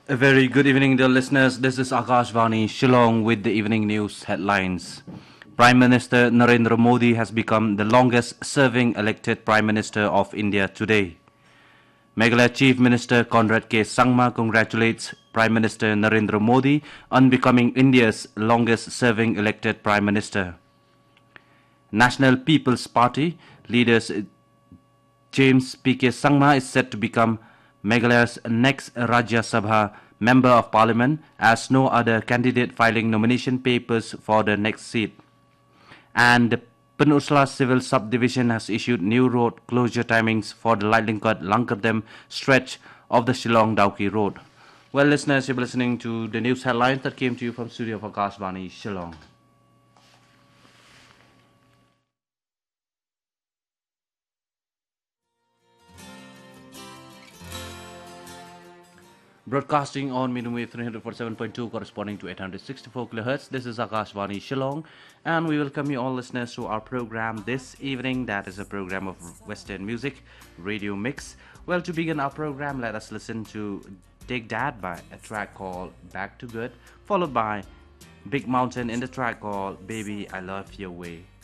A very good evening, dear listeners. This is Akash Vani Shillong with the evening news headlines. Prime Minister Narendra Modi has become the longest serving elected Prime Minister of India today. Meghalaya Chief Minister Conrad K. Sangma congratulates Prime Minister Narendra Modi on becoming India's longest serving elected Prime Minister. National People's Party leaders James P.K. Sangma is set to become Meghalaya's next Rajya Sabha Member of Parliament as no other candidate filing nomination papers for the next seat. And the Peninsula Civil Subdivision has issued new road closure timings for the Lingkod Lankardam stretch of the Shillong-Dauki Road. Well, listeners, you're listening to the news headlines that came to you from studio of Akashvani Shillong. Broadcasting on medium wave 347.2 corresponding to 864 kHz. This is Akashvani Shillong, and we welcome you all listeners to our program this evening. That is a program of Western music, radio mix. Well, to begin our program, let us listen to Take That by a track called Back to Good, followed by Big Mountain in the track called Baby I Love Your Way.